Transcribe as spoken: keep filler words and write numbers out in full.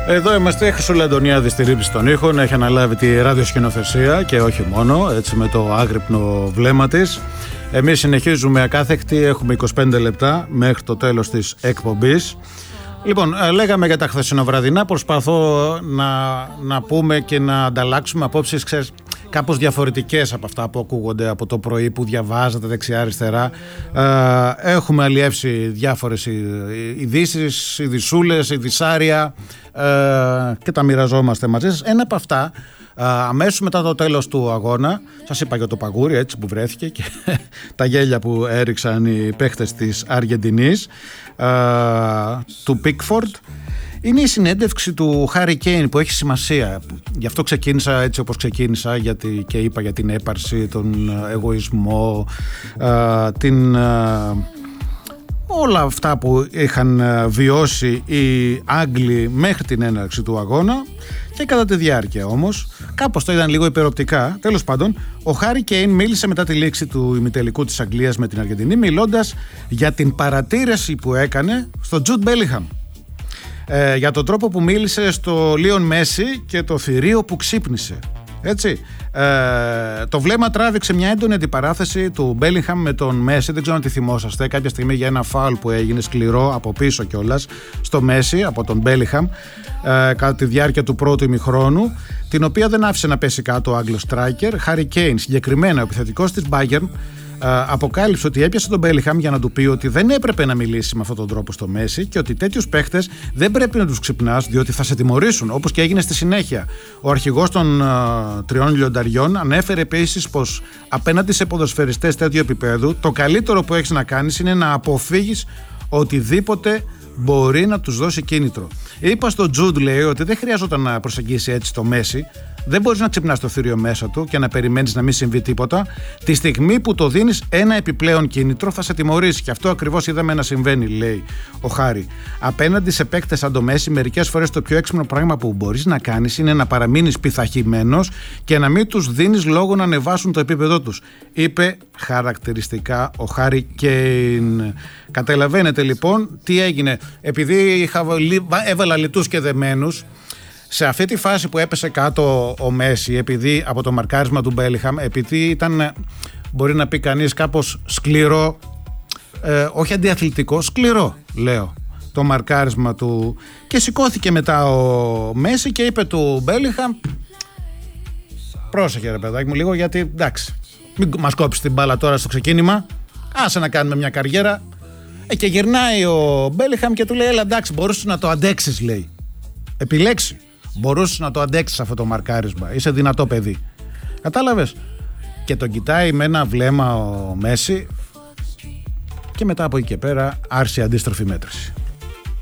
Εδώ είμαστε, Χρυσούλα Αντωνιάδη στη ρύθμιση των ήχων. Έχει αναλάβει τη ραδιοσκηνοθεσία και όχι μόνο, έτσι με το άγρυπνο βλέμμα της. Εμείς συνεχίζουμε ακάθεκτη, έχουμε είκοσι πέντε λεπτά μέχρι το τέλος της εκπομπής. Λοιπόν, λέγαμε για τα χθεσινοβραδινά, προσπαθώ να, να πούμε και να ανταλλάξουμε απόψεις, ξέρεις, κάπως διαφορετικές από αυτά που ακούγονται από το πρωί που διαβάζετε δεξιά-αριστερά. Ε, έχουμε αλλιεύσει διάφορες ειδήσεις, ειδισούλες, ειδισάρια ε, και τα μοιραζόμαστε μαζί σας. Ένα από αυτά, ε, αμέσως μετά το τέλος του αγώνα, σας είπα για το παγούρι έτσι που βρέθηκε και τα γέλια που έριξαν οι παίχτες της Αργεντινής, ε, του Πίκφορντ. Είναι η συνέντευξη του Χάρι Κέιν που έχει σημασία. Γι' αυτό ξεκίνησα έτσι όπως ξεκίνησα, γιατί και είπα για την έπαρση, τον εγωισμό, α, την, α, όλα αυτά που είχαν βιώσει οι Άγγλοι μέχρι την έναρξη του αγώνα και κατά τη διάρκεια όμως. Κάπως το ήταν λίγο υπεροπτικά. Τέλος πάντων, ο Χάρι Κέιν μίλησε μετά τη λήξη του ημιτελικού της Αγγλίας με την Αργεντινή, μιλώντας για την παρατήρηση που έκανε στο Τζουντ Μπέλιγχαμ. Ε, για τον τρόπο που μίλησε στο Λίον Μέση και το θηρίο που ξύπνησε. Έτσι. Ε, το βλέμμα τράβηξε μια έντονη αντιπαράθεση του Μπέλιγχαμ με τον Μέση. Δεν ξέρω αν τη θυμόσαστε. Κάποια στιγμή για ένα φάουλ που έγινε σκληρό από πίσω κιόλας στο Μέση από τον Μπέλιγχαμ ε, κατά τη διάρκεια του πρώτου ημιχρόνου, την οποία δεν άφησε να πέσει κάτω ο Άγγλος striker. Χάρι Κέιν, συγκεκριμένα ο επιθετικός της Bayern, Uh, αποκάλυψε ότι έπιασε τον Μπέλιγχαμ για να του πει ότι δεν έπρεπε να μιλήσει με αυτόν τον τρόπο στο Μέση και ότι τέτοιους παίχτες δεν πρέπει να τους ξυπνάς διότι θα σε τιμωρήσουν, όπως και έγινε στη συνέχεια. Ο αρχηγός των uh, τριών λιονταριών ανέφερε επίσης πως απέναντι σε ποδοσφαιριστές τέτοιου επίπεδου το καλύτερο που έχεις να κάνεις είναι να αποφύγεις οτιδήποτε μπορεί να τους δώσει κίνητρο. Είπα στον Τζουντ, λέει, ότι δεν χρειαζόταν να προσεγγίσει έτσι το Μέση. Δεν μπορείς να ξυπνάς το θηρίο μέσα του και να περιμένεις να μην συμβεί τίποτα. Τη στιγμή που το δίνεις ένα επιπλέον κίνητρο θα σε τιμωρήσει. Και αυτό ακριβώς είδαμε να συμβαίνει, λέει ο Χάρι. Απέναντι σε παίκτες σαν το Μέση, μερικές φορές το πιο έξυπνο πράγμα που μπορείς να κάνεις είναι να παραμείνεις πειθαρχημένος και να μην τους δίνεις λόγο να ανεβάσουν το επίπεδό τους, είπε χαρακτηριστικά ο Χάρι Κέιν. Καταλαβαίνετε λοιπόν τι έγινε. Επειδή είχα, έβαλα λιτούς και δεμένους, σε αυτή τη φάση που έπεσε κάτω ο Μέση, επειδή από το μαρκάρισμα του Μπέλιγχαμ, επειδή ήταν, μπορεί να πει κανείς, κάπως σκληρό, ε, όχι αντιαθλητικό, σκληρό λέω το μαρκάρισμα του, και σηκώθηκε μετά ο Μέση και είπε του Μπέλιγχαμ, πρόσεχε ρε παιδάκι μου λίγο, γιατί εντάξει, μην μας κόψεις την μπάλα τώρα στο ξεκίνημα, άσε να κάνουμε μια καριέρα. Ε, και γυρνάει ο Μπέλιγχαμ και του λέει, έλα εντάξει, μπορούσες να το αντέξεις, λέει, επιλέξει. Μπορούσες να το αντέξεις αυτό το μαρκάρισμα. Είσαι δυνατό παιδί. Κατάλαβες. Και τον κοιτάει με ένα βλέμμα ο Μέση και μετά από εκεί και πέρα άρχισε αντίστροφη μέτρηση.